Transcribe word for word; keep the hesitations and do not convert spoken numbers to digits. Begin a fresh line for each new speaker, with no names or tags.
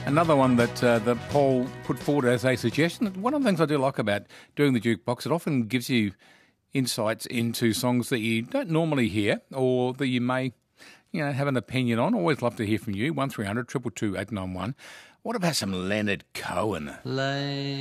Another one that uh, that Paul put forward as a suggestion. One of the things I do like about doing the jukebox, it often gives you insights into songs that you don't normally hear or that you may, you know, have an opinion on. Always love to hear from you. one three hundred two two two eight nine one. What about some Leonard Cohen?